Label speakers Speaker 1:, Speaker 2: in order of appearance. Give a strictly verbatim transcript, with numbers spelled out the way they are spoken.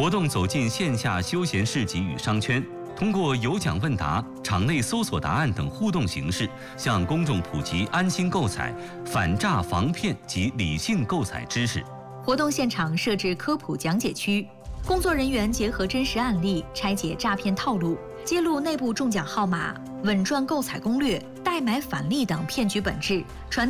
Speaker 1: 活动走进线下休闲市集与商圈，通过有奖问答、场内搜索答案等互动形式，向公众普及安心购彩、反诈防骗及理性购彩知识。
Speaker 2: 活动现场设置科普讲解区，工作人员结合真实案例拆解诈骗套路，揭露内部中奖号码、稳赚购彩攻略、代买返利等骗局本质，传。